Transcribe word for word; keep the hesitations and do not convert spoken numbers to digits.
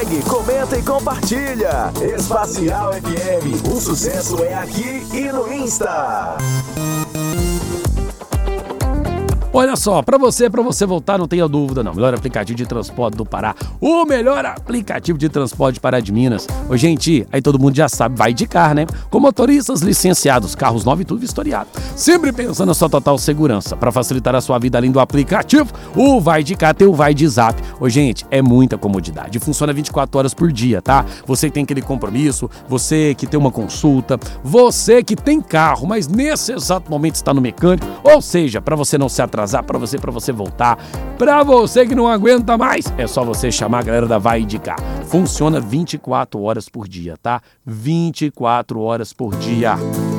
segue, comenta e compartilha. Espacial F M, o sucesso é aqui e no Insta. Olha só, pra você, pra você voltar, não tenha dúvida não. Melhor aplicativo de transporte do Pará. O melhor aplicativo de transporte Pará de Minas. Ô, gente, aí todo mundo já sabe, vai de carro, né? Com motoristas licenciados, carros novos e tudo vistoriado. Sempre pensando na sua total segurança. Pra facilitar a sua vida além do aplicativo, o Vai de Cá tem o Vai de Zap. Ô, gente, é muita comodidade. Funciona vinte e quatro horas por dia, tá? Você que tem aquele compromisso, você que tem uma consulta, você que tem carro, mas nesse exato momento está no mecânico. Ou seja, pra você não se atrasar, para você, para você voltar, para você que não aguenta mais, é só você chamar a galera da Vai de Cá. Funciona vinte e quatro horas por dia, tá? vinte e quatro horas por dia.